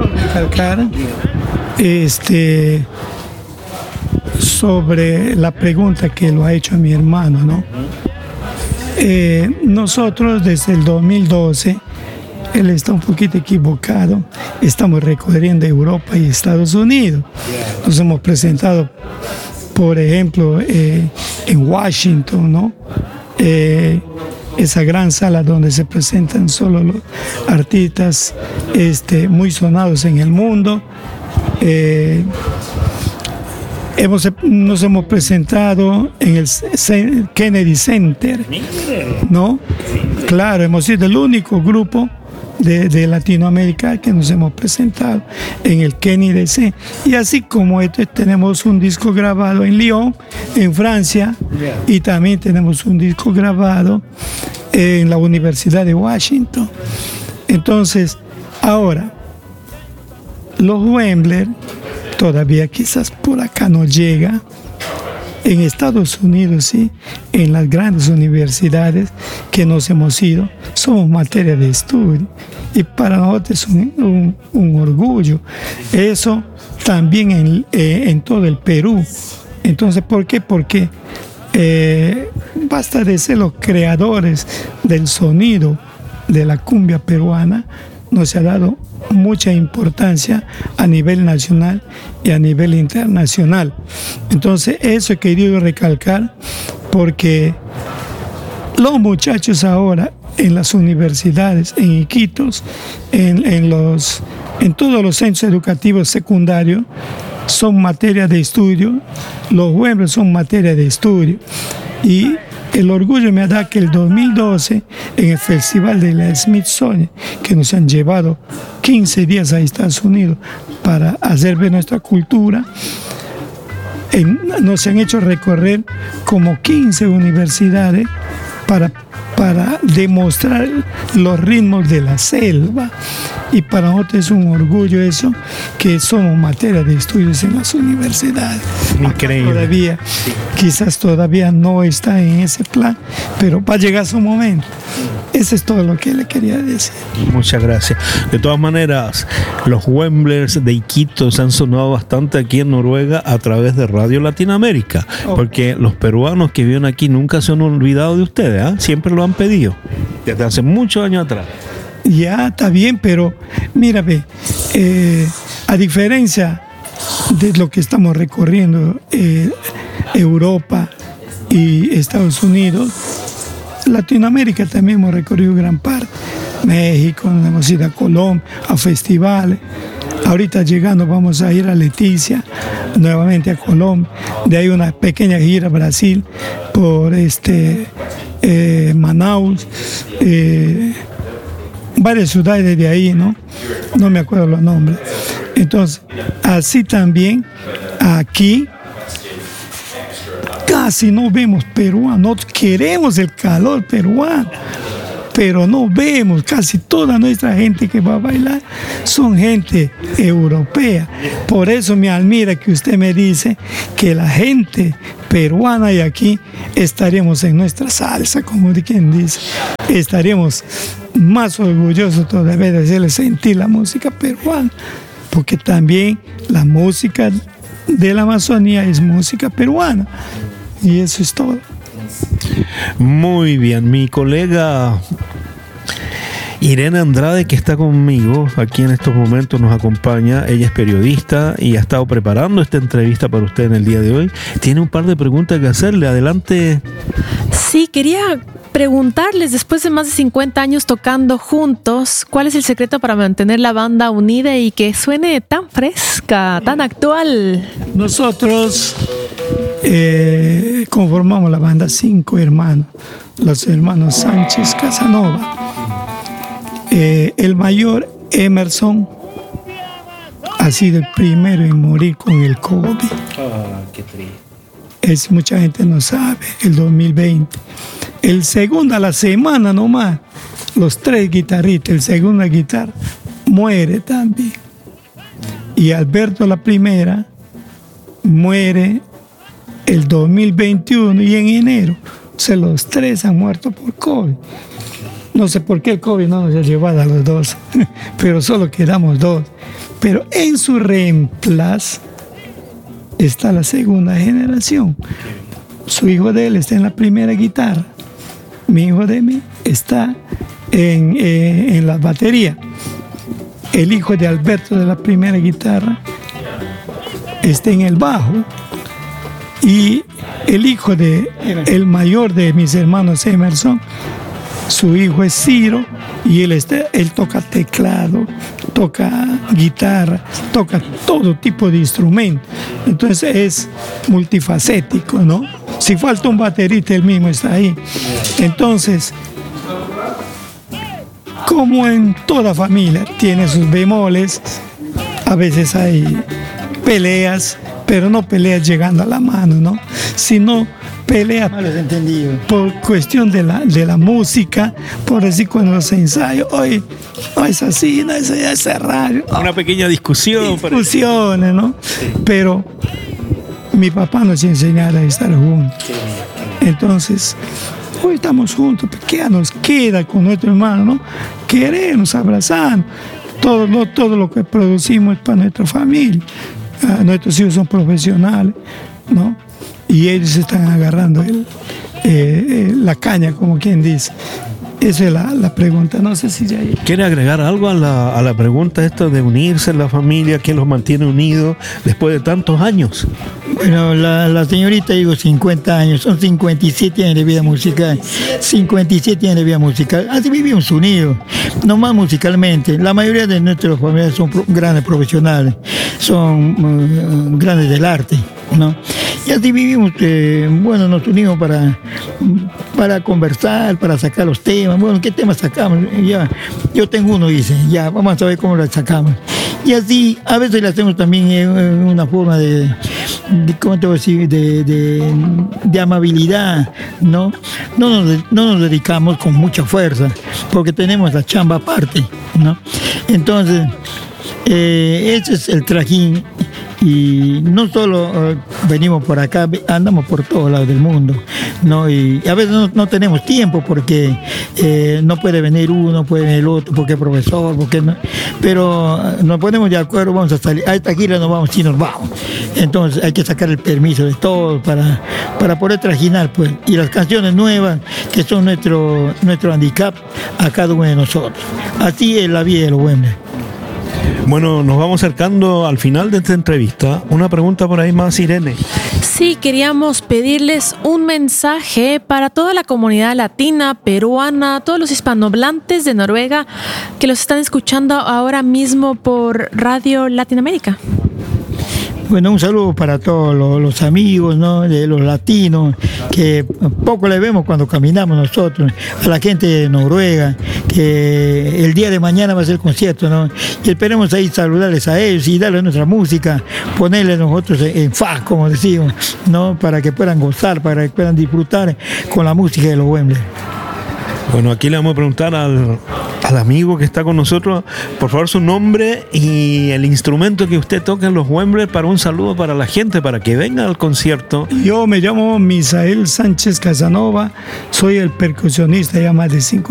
quiero recalcar sobre la pregunta que lo ha hecho mi hermano, ¿no? Nosotros desde el 2012, él está un poquito equivocado, estamos recorriendo Europa y Estados Unidos. Nos hemos presentado, por ejemplo, en Washington, ¿no? Esa gran sala donde se presentan solo los artistas muy sonados en el mundo. Nos hemos presentado en el Kennedy Center, ¿no? Claro, hemos sido el único grupo de Latinoamérica que nos hemos presentado en el Kennedy Center. Y así como tenemos un disco grabado en Lyon, en Francia, y también tenemos un disco grabado en la Universidad de Washington. Entonces, ahora, los Wembler todavía quizás por acá no llega. En Estados Unidos, sí, en las grandes universidades que nos hemos ido, somos materia de estudio. Y para nosotros es un orgullo. Eso también en todo el Perú. Entonces, ¿por qué? Porque basta de ser los creadores del sonido de la cumbia peruana, nos ha dado mucha importancia a nivel nacional y a nivel internacional. Entonces, eso he querido recalcar porque los muchachos ahora en las universidades, en Iquitos, en todos los centros educativos secundarios, son materia de estudio, los Wembler son materia de estudio. Y el orgullo me da que el 2012, en el Festival de la Smithsonian, que nos han llevado 15 días a Estados Unidos para hacer ver nuestra cultura, nos han hecho recorrer como 15 universidades para demostrar los ritmos de la selva. Y para nosotros es un orgullo eso, que somos materia de estudios en las universidades. Increíble. Quizás todavía no está en ese plan, pero va a llegar su momento. Eso es todo lo que le quería decir. Muchas gracias. De todas maneras, los Wemblers de Iquitos han sonado bastante aquí en Noruega a través de Radio Latinoamérica, porque los peruanos que viven aquí nunca se han olvidado de ustedes, ¿eh? Siempre lo han pedido, desde hace muchos años atrás. Ya está bien, pero mira, a diferencia de lo que estamos recorriendo Europa y Estados Unidos, Latinoamérica también hemos recorrido gran parte. México, hemos ido a Colombia, a festivales. Ahorita llegando vamos a ir a Leticia, nuevamente a Colombia. De ahí una pequeña gira a Brasil por Manaus, varias ciudades de ahí, ¿no? No me acuerdo los nombres. Entonces, así también aquí casi no vemos peruanos, queremos el calor peruano, pero no vemos. Casi toda nuestra gente que va a bailar son gente europea. Por eso me admira que usted me dice que la gente peruana y aquí estaremos en nuestra salsa, como de quien dice, estaremos más orgullosos todavía de hacerle sentir la música peruana, porque también la música de la Amazonía es música peruana. Y eso es todo. Muy bien, mi colega Irene Andrade, que está conmigo aquí en estos momentos, nos acompaña. Ella es periodista y ha estado preparando esta entrevista para usted en el día de hoy. Tiene un par de preguntas que hacerle. Adelante. Sí, quería preguntarles, después de más de 50 años tocando juntos, ¿cuál es el secreto para mantener la banda unida y que suene tan fresca, tan actual? Nosotros conformamos la banda 5 hermanos, los hermanos Sánchez Casanova. El mayor, Emerson, ha sido el primero en morir con el COVID. Qué triste. Mucha gente no sabe, el 2020. El segundo, a la semana nomás, los 3 guitarristas, el segundo guitarra, muere también. Y Alberto, la primera, muere el 2021 y en enero. O sea, los 3 han muerto por COVID. No sé por qué el COVID no nos ha llevado a los dos, pero solo quedamos dos. Pero en su reemplazo está la segunda generación. Su hijo de él está en la primera guitarra. Mi hijo de mí está en la batería. El hijo de Alberto de la primera guitarra está en el bajo. Y el hijo el mayor de mis hermanos, Emerson, su hijo es Ciro, y él toca teclado, toca guitarra, toca todo tipo de instrumento. Entonces es multifacético, ¿no? Si falta un baterista, él mismo está ahí. Entonces, como en toda familia, tiene sus bemoles, a veces hay peleas, pero no peleas llegando a la mano, ¿no? Sino peleas por cuestión de la música, por decir cuando los ensayos, hoy es así, no es raro. Una pequeña discusión. Discusiones, ¿no? Pero mi papá nos enseñaba a estar juntos. Entonces, hoy estamos juntos, ¿qué nos queda con nuestro hermano, no? Querernos, abrazar. Todo lo que producimos es para nuestra familia. Nuestros hijos son profesionales, ¿no? Y ellos están agarrando la caña, como quien dice. Esa es la pregunta. No sé si ya... ¿Quiere agregar algo a la pregunta esta de unirse en la familia? ¿Qué los mantiene unidos después de tantos años? Bueno, la señorita digo 50 años, son 57 años de vida musical, 57 años de vida musical, así vivimos unidos, no más musicalmente. La mayoría de nuestros familiares son grandes profesionales, son grandes del arte, ¿no? Y así vivimos, bueno, nos unimos para conversar, para sacar los temas. Bueno, ¿qué temas sacamos? Ya, yo tengo uno, dice, ya, vamos a ver cómo lo sacamos. Y así, a veces le hacemos también una forma ¿cómo te voy a decir? De amabilidad, ¿no? No nos dedicamos con mucha fuerza, porque tenemos la chamba aparte, ¿no? Entonces, ese es el trajín. Y no solo venimos por acá, andamos por todos lados del mundo, ¿no? Y a veces no tenemos tiempo porque no puede venir uno, puede venir el otro, porque es profesor, porque no. Pero nos ponemos de acuerdo, vamos a salir, a esta gira nos vamos y nos vamos. Entonces hay que sacar el permiso de todos para poder trajinar, pues. Y las canciones nuevas, que son nuestro handicap a cada uno de nosotros. Así es la vida de los Wembley. Bueno, nos vamos acercando al final de esta entrevista. Una pregunta por ahí más, Irene. Sí, queríamos pedirles un mensaje para toda la comunidad latina, peruana, todos los hispanohablantes de Noruega que los están escuchando ahora mismo por Radio Latinoamérica. Bueno, un saludo para todos los amigos, ¿no? De los latinos, que poco le vemos cuando caminamos nosotros, a la gente de Noruega, que el día de mañana va a ser el concierto, ¿no? Y esperemos ahí saludarles a ellos y darles nuestra música, ponerles nosotros en faz, como decimos, ¿no? Para que puedan gozar, para que puedan disfrutar con la música de los Wembley. Bueno, aquí le vamos a preguntar al amigo que está con nosotros, por favor, su nombre y el instrumento que usted toca en los Wembley, para un saludo para la gente, para que venga al concierto. Yo me llamo Misael Sánchez Casanova, soy el percusionista ya más de 5